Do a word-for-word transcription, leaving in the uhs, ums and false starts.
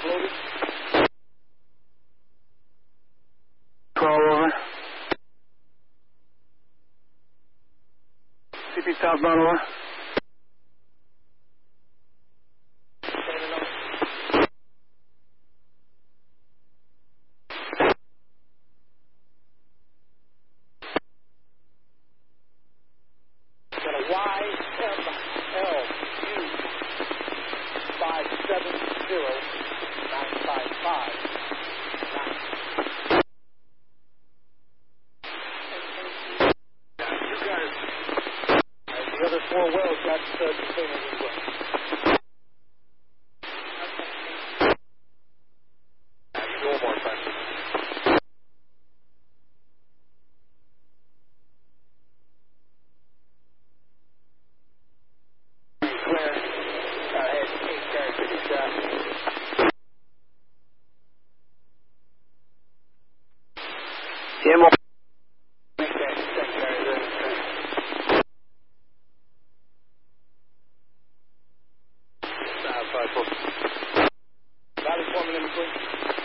twelve over. C P southbound over. Y M L U five seven zero nine five five nine. You got it. And the other four wells got uh, containers as well. Okay. You go one more time. Yeah, more. About a four minute between.